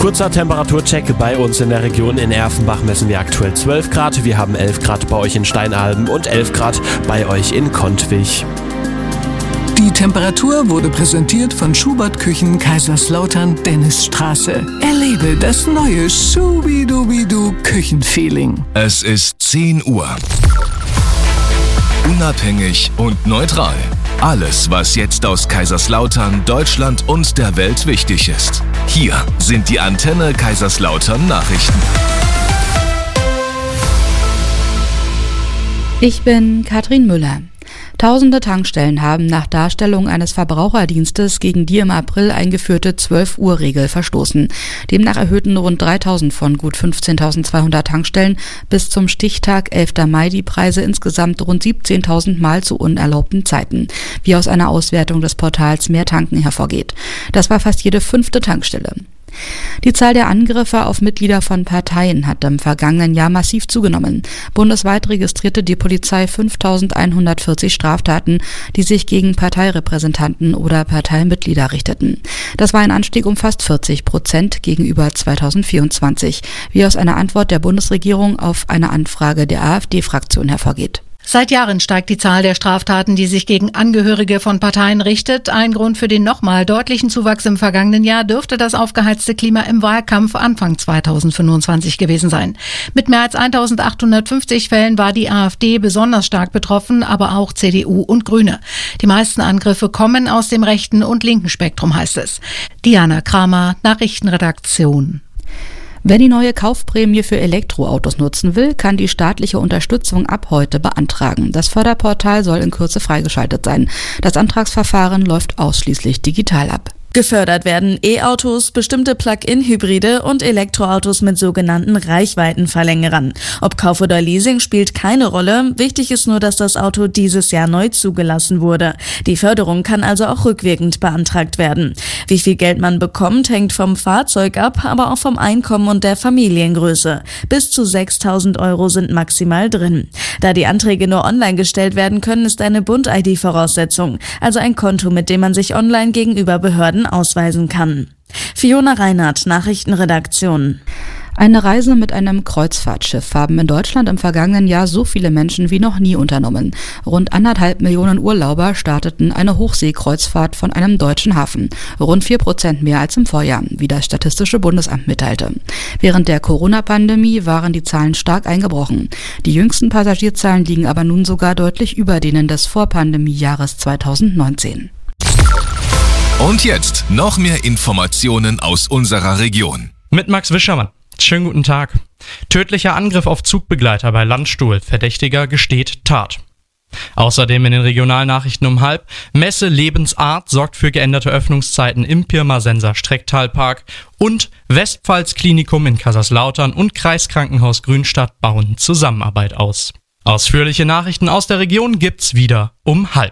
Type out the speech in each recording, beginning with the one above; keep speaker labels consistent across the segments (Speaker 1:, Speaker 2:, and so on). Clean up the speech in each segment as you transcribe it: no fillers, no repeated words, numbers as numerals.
Speaker 1: Kurzer Temperaturcheck bei uns in der Region. In Erfenbach messen wir aktuell 12 Grad. Wir haben 11 Grad bei euch in Steinalben und 11 Grad bei euch in Kontwig.
Speaker 2: Die Temperatur wurde präsentiert von Schubert Küchen Kaiserslautern Dennisstraße. Erlebe das neue Schubidubidu Küchenfeeling.
Speaker 3: Es ist 10 Uhr. Unabhängig und neutral. Alles, was jetzt aus Kaiserslautern, Deutschland und der Welt wichtig ist. Hier sind die Antenne Kaiserslautern Nachrichten.
Speaker 4: Ich bin Katrin Müller. Tausende Tankstellen haben nach Darstellung eines Verbraucherdienstes gegen die im April eingeführte 12-Uhr-Regel verstoßen. Demnach erhöhten rund 3.000 von gut 15.200 Tankstellen bis zum Stichtag 11. Mai die Preise insgesamt rund 17.000 Mal zu unerlaubten Zeiten, wie aus einer Auswertung des Portals Mehr Tanken hervorgeht. Das war fast jede 5. Tankstelle. Die Zahl der Angriffe auf Mitglieder von Parteien hat im vergangenen Jahr massiv zugenommen. Bundesweit registrierte die Polizei 5.140 Straftaten, die sich gegen Parteirepräsentanten oder Parteimitglieder richteten. Das war ein Anstieg um fast 40% gegenüber 2024, wie aus einer Antwort der Bundesregierung auf eine Anfrage der AfD-Fraktion hervorgeht.
Speaker 5: Seit Jahren steigt die Zahl der Straftaten, die sich gegen Angehörige von Parteien richtet. Ein Grund für den nochmal deutlichen Zuwachs im vergangenen Jahr dürfte das aufgeheizte Klima im Wahlkampf Anfang 2025 gewesen sein. Mit mehr als 1.850 Fällen war die AfD besonders stark betroffen, aber auch CDU und Grüne. Die meisten Angriffe kommen aus dem rechten und linken Spektrum, heißt es. Diana Kramer, Nachrichtenredaktion.
Speaker 4: Wer die neue Kaufprämie für Elektroautos nutzen will, kann die staatliche Unterstützung ab heute beantragen. Das Förderportal soll in Kürze freigeschaltet sein. Das Antragsverfahren läuft ausschließlich digital ab.
Speaker 6: Gefördert werden E-Autos, bestimmte Plug-in-Hybride und Elektroautos mit sogenannten Reichweitenverlängerern. Ob Kauf oder Leasing spielt keine Rolle. Wichtig ist nur, dass das Auto dieses Jahr neu zugelassen wurde. Die Förderung kann also auch rückwirkend beantragt werden. Wie viel Geld man bekommt, hängt vom Fahrzeug ab, aber auch vom Einkommen und der Familiengröße. Bis zu 6.000 € sind maximal drin. Da die Anträge nur online gestellt werden können, ist eine Bund-ID Voraussetzung, also ein Konto, mit dem man sich online gegenüber Behörden ausweisen kann. Fiona Reinhardt, Nachrichtenredaktion.
Speaker 4: Eine Reise mit einem Kreuzfahrtschiff haben in Deutschland im vergangenen Jahr so viele Menschen wie noch nie unternommen. Rund 1,5 Millionen Urlauber starteten eine Hochseekreuzfahrt von einem deutschen Hafen. Rund 4% mehr als im Vorjahr, wie das Statistische Bundesamt mitteilte. Während der Corona-Pandemie waren die Zahlen stark eingebrochen. Die jüngsten Passagierzahlen liegen aber nun sogar deutlich über denen des Vorpandemiejahres 2019.
Speaker 3: Und jetzt noch mehr Informationen aus unserer Region.
Speaker 7: Mit Max Wischermann. Schönen guten Tag. Tödlicher Angriff auf Zugbegleiter bei Landstuhl. Verdächtiger gesteht Tat. Außerdem in den Regionalnachrichten um 12:30. Messe Lebensart sorgt für geänderte Öffnungszeiten im Pirmasenser Strecktalpark und Westpfalz Klinikum in Kaiserslautern und Kreiskrankenhaus Grünstadt bauen Zusammenarbeit aus. Ausführliche Nachrichten aus der Region gibt's wieder um 12:30.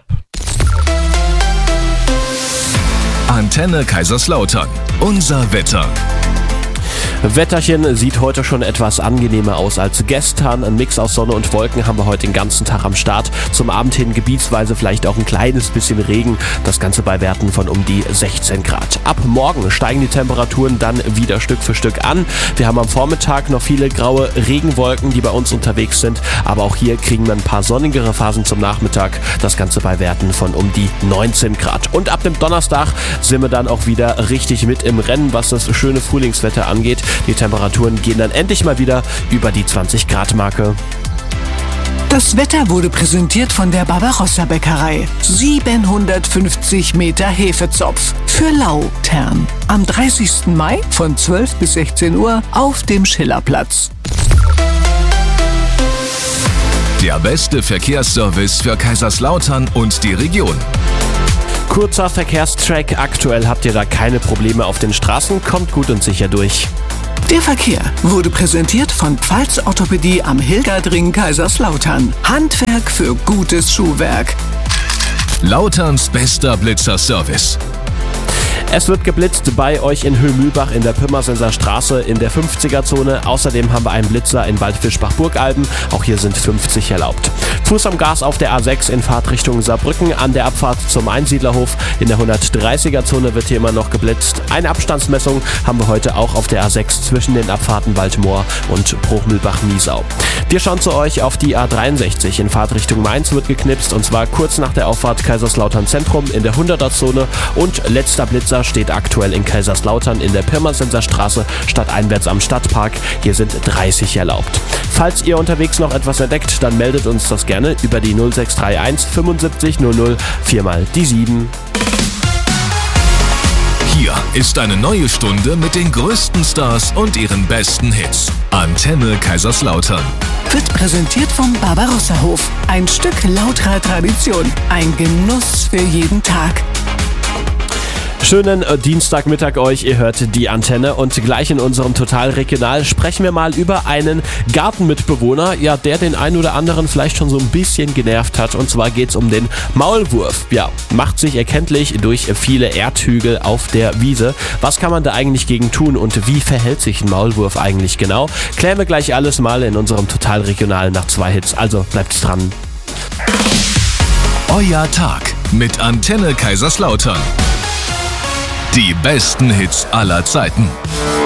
Speaker 3: Antenne Kaiserslautern. Unser Wetter.
Speaker 1: Wetterchen sieht heute schon etwas angenehmer aus als gestern. Ein Mix aus Sonne und Wolken haben wir heute den ganzen Tag am Start. Zum Abend hin gebietsweise vielleicht auch ein kleines bisschen Regen. Das Ganze bei Werten von um die 16 Grad. Ab morgen steigen die Temperaturen dann wieder Stück für Stück an. Wir haben am Vormittag noch viele graue Regenwolken, die bei uns unterwegs sind. Aber auch hier kriegen wir ein paar sonnigere Phasen zum Nachmittag. Das Ganze bei Werten von um die 19 Grad. Und ab dem Donnerstag sind wir dann auch wieder richtig mit im Rennen, was das schöne Frühlingswetter angeht. Die Temperaturen gehen dann endlich mal wieder über die 20-Grad-Marke.
Speaker 2: Das Wetter wurde präsentiert von der Barbarossa Bäckerei. 750 Meter Hefezopf für Lautern. Am 30. Mai von 12 bis 16 Uhr auf dem Schillerplatz.
Speaker 3: Der beste Verkehrsservice für Kaiserslautern und die Region.
Speaker 1: Kurzer Verkehrstrack. Aktuell habt ihr da keine Probleme auf den Straßen. Kommt gut und sicher durch.
Speaker 2: Der Verkehr wurde präsentiert von Pfalz Orthopädie am Hilgerdring Kaiserslautern. Handwerk für gutes Schuhwerk.
Speaker 3: Lauterns bester Blitzerservice.
Speaker 1: Es wird geblitzt bei euch in Höhlmühlbach in der Pirmasenser Straße in der 50er-Zone. Außerdem haben wir einen Blitzer in Waldfischbach-Burgalben. Auch hier sind 50 erlaubt. Fuß am Gas auf der A6 in Fahrtrichtung Saarbrücken an der Abfahrt zum Einsiedlerhof. In der 130er-Zone wird hier immer noch geblitzt. Eine Abstandsmessung haben wir heute auch auf der A6 zwischen den Abfahrten Waldmoor und Bruchmühlbach-Niesau. Wir schauen zu euch auf die A63 in Fahrtrichtung Mainz wird geknipst und zwar kurz nach der Auffahrt Kaiserslautern Zentrum in der 100er-Zone und letzter Blitzer steht aktuell in Kaiserslautern in der Pirmasenser Straße stadteinwärts am Stadtpark. Hier sind 30 erlaubt. Falls ihr unterwegs noch etwas entdeckt, dann meldet uns das gerne über die 0631 75 00 4 mal die 7.
Speaker 3: Hier ist eine neue Stunde mit den größten Stars und ihren besten Hits. Antenne Kaiserslautern.
Speaker 2: Wird präsentiert vom Barbarossa-Hof. Ein Stück lauterer Tradition. Ein Genuss für jeden Tag.
Speaker 1: Schönen Dienstagmittag euch, ihr hört die Antenne und gleich in unserem Total Regional sprechen wir mal über einen Gartenmitbewohner, ja, der den einen oder anderen vielleicht schon so ein bisschen genervt hat und zwar geht's um den Maulwurf. Ja, macht sich erkenntlich durch viele Erdhügel auf der Wiese. Was kann man da eigentlich gegen tun und wie verhält sich ein Maulwurf eigentlich genau? Klären wir gleich alles mal in unserem Total Regional nach 2 Hits, also bleibt dran.
Speaker 3: Euer Tag mit Antenne Kaiserslautern. Die besten Hits aller Zeiten.